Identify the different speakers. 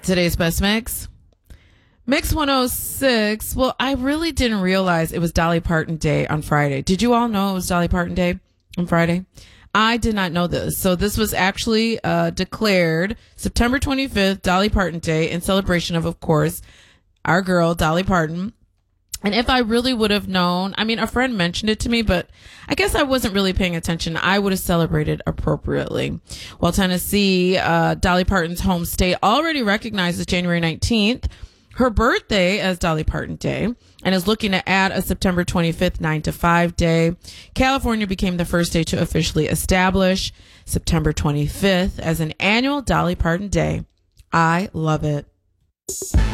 Speaker 1: Today's best mix. Mix 106. Well, I really didn't realize it was Dolly Parton Day on Friday. Did you all know it was Dolly Parton Day on Friday? I did not know this. So this was actually declared September 25th, Dolly Parton Day, in celebration of course, our girl, Dolly Parton. And if I really would have known, I mean, a friend mentioned it to me, but I guess I wasn't really paying attention. I would have celebrated appropriately. Well, Tennessee, Dolly Parton's home state, already recognizes January 19th, her birthday, as Dolly Parton Day, and is looking to add a September 25th 9 to 5 day. California became the first state to officially establish September 25th as an annual Dolly Parton Day. I love it.